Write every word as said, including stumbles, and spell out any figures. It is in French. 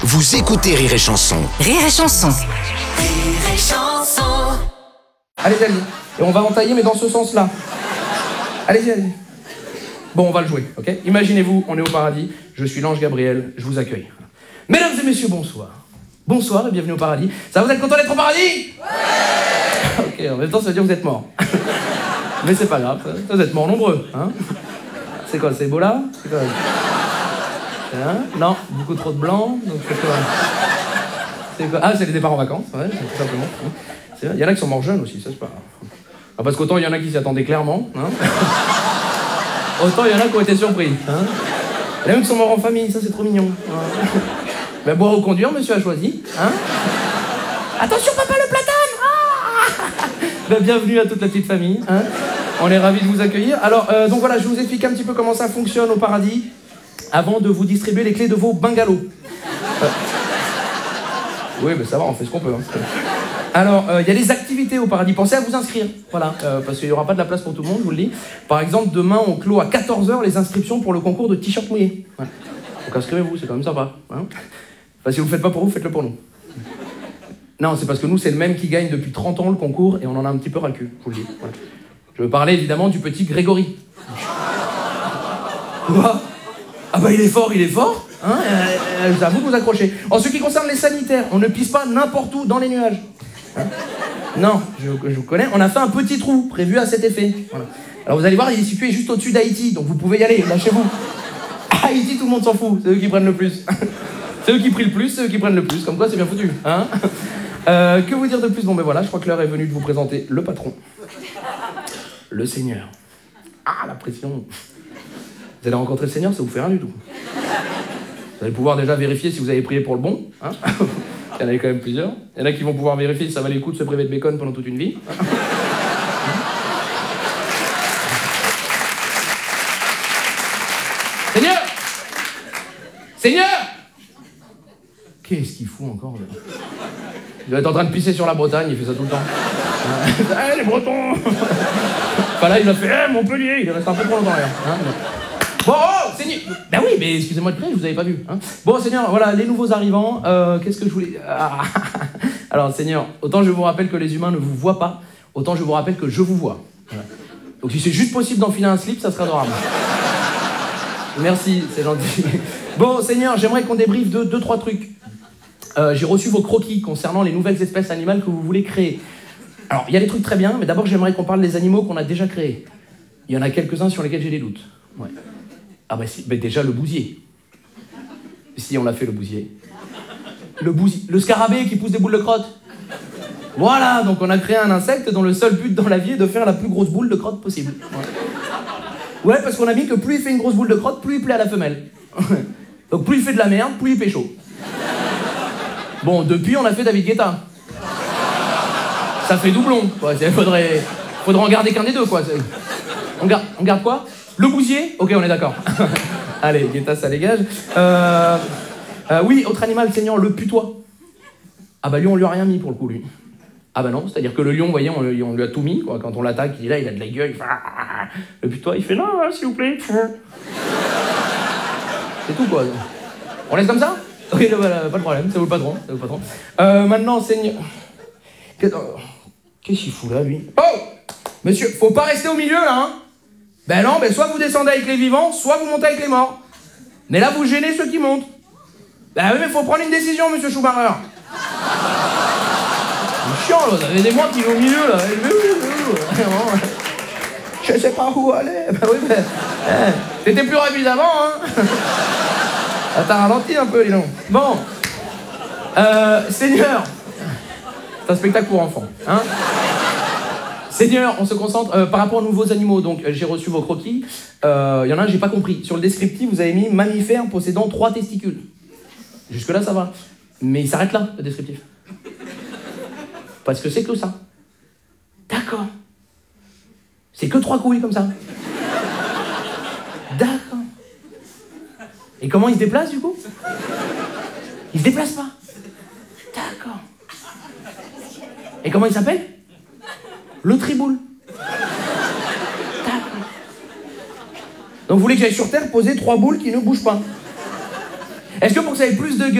Vous écoutez Rire et Chanson. Rire et Chanson. Rire et Chanson. Allez-y, allez-y. Et on va entailler, mais dans ce sens-là. Allez-y, allez-y. Bon, on va le jouer, ok? Imaginez-vous, on est au paradis, je suis l'ange Gabriel, je vous accueille. Mesdames et messieurs, bonsoir. Bonsoir et bienvenue au paradis. Ça, vous êtes content d'être au paradis? Ouais. Ok, en même temps, ça veut dire que vous êtes morts. Mais c'est pas grave, ça, vous êtes morts nombreux, hein? C'est quoi, c'est Ebola? C'est quoi? Hein? Non, beaucoup trop de blanc, donc c'est quoi? C'est quoi? Ah, c'est les départs en vacances, ouais, tout simplement. Il y en a qui sont morts jeunes aussi, ça c'est pas grave. Ah, parce qu'autant il y en a qui s'y attendaient clairement, hein? Autant il y en a qui ont été surpris, hein? Il y en a même qui sont morts en famille, ça c'est trop mignon. Hein? Mais boire ou conduire, monsieur a choisi, hein? Attention papa, le platane! Ah ben, bienvenue à toute la petite famille, hein? On est ravis de vous accueillir. Alors, euh, donc voilà, je vous explique un petit peu comment ça fonctionne au paradis avant de vous distribuer les clés de vos bungalows. Euh... Oui, mais ça va, on fait ce qu'on peut. Hein. Alors, il euh, y a des activités au paradis. Pensez à vous inscrire, voilà, euh, parce qu'il n'y aura pas de la place pour tout le monde, je vous le dis. Par exemple, demain, on clôt à quatorze heures les inscriptions pour le concours de t-shirt mouillé. Ouais. Donc inscrivez-vous, c'est quand même sympa. Hein. Enfin, si vous ne le faites pas pour vous, faites-le pour nous. Non, c'est parce que nous, c'est le même qui gagne depuis trente ans le concours et on en a un petit peu ras le cul, je vous le dis. Ouais. Je veux parler évidemment du petit Grégory. Quoi? Ah bah il est fort, il est fort, hein, euh, euh, j'avoue de vous accrocher. En ce qui concerne les sanitaires, on ne pisse pas n'importe où dans les nuages. Hein? Non, je, je vous connais, on a fait un petit trou prévu à cet effet. Voilà. Alors vous allez voir, il est situé juste au-dessus d'Haïti, donc vous pouvez y aller, lâchez-vous. Haïti, tout le monde s'en fout, c'est eux qui prennent le plus. C'est eux qui prient le plus, c'est eux qui prennent le plus, comme quoi c'est bien foutu. Hein, euh, que vous dire de plus? Bon ben voilà, je crois que l'heure est venue de vous présenter le patron. Le Seigneur. Ah, la pression. Vous allez rencontrer le Seigneur, ça vous fait rien du tout. Vous allez pouvoir déjà vérifier si vous avez prié pour le bon. Hein. Il y en a quand même plusieurs. Il y en a qui vont pouvoir vérifier si ça valait le coup de se priver de bacon pendant toute une vie. Seigneur! Seigneur! Qu'est-ce qu'il fout encore là? Il doit être en train de pisser sur la Bretagne, il fait ça tout le temps. Eh, les Bretons! Enfin là, il a fait eh, Montpellier, il reste un peu trop longtemps là. Hein, mais... Bon, oh, Seigneur! Ben oui, mais excusez-moi de prier, je vous avais pas vu. Hein. Bon, Seigneur, voilà, les nouveaux arrivants, euh, qu'est-ce que je voulais... Ah. Alors, Seigneur, autant je vous rappelle que les humains ne vous voient pas, autant je vous rappelle que je vous vois. Voilà. Donc si c'est juste possible d'enfiler un slip, ça serait adorable. Merci, c'est gentil. Bon, Seigneur, j'aimerais qu'on débriefe de deux, trois trucs. Euh, j'ai reçu vos croquis concernant les nouvelles espèces animales que vous voulez créer. Alors, il y a des trucs très bien, mais d'abord, j'aimerais qu'on parle des animaux qu'on a déjà créés. Il y en a quelques-uns sur lesquels j'ai des doutes. Ouais. Ah bah si, bah déjà le bousier. Si, on l'a fait, le bousier. Le bousier, le scarabée qui pousse des boules de crotte. Voilà, donc on a créé un insecte dont le seul but dans la vie est de faire la plus grosse boule de crotte possible. Ouais, ouais parce qu'on a mis que plus il fait une grosse boule de crotte, plus il plaît à la femelle. Donc plus il fait de la merde, plus il pécho. Bon, depuis, on a fait David Guetta. Ça fait doublon, quoi. Il faudrait, faudrait en garder qu'un des deux, quoi. On garde, on garde quoi? Le bousier? Ok, on est d'accord. Allez, Guetta, ça dégage. Euh, euh, oui, autre animal, Seigneur, le putois. Ah bah lui, on lui a rien mis, pour le coup, lui. Ah bah non, c'est-à-dire que le lion, vous voyez, on, on lui a tout mis, quoi. Quand on l'attaque, il est là, il a de la gueule. Il fait... Le putois, il fait non, s'il vous plaît. C'est tout, quoi. On laisse comme ça? Ok, voilà, pas de problème, c'est vous le patron, c'est vous le patron. Euh, maintenant, Seigneur... Qu'est-ce qu'il fout là, lui? Oh! Monsieur, faut pas rester au milieu, là, hein? Ben non, ben soit vous descendez avec les vivants, soit vous montez avec les morts. Mais là, vous gênez ceux qui montent. Ben oui, mais faut prendre une décision, monsieur Schumacher. C'est chiant, là, vous avez des mois qui vont au milieu, là. Je sais pas où aller. Ben oui, ben... Eh, t'étais plus rapide avant, hein? Ah, t'as ralenti un peu, dis donc. Bon. Euh, Seigneur. C'est un spectacle pour enfants, hein? Seigneur, on se concentre euh, par rapport aux nouveaux animaux. Donc, euh, j'ai reçu vos croquis. Il euh, y en a un, j'ai pas compris. Sur le descriptif, vous avez mis mammifère possédant trois testicules. Jusque-là, ça va. Mais il s'arrête là, le descriptif. Parce que c'est que ça. D'accord. C'est que trois couilles comme ça. D'accord. Et comment il se déplace, du coup? Il se déplace pas. D'accord. Et comment il s'appelle? Le triboule. D'accord. Donc vous voulez que j'aille sur Terre poser trois boules qui ne bougent pas. Est-ce que pour que ça ait plus de gueule,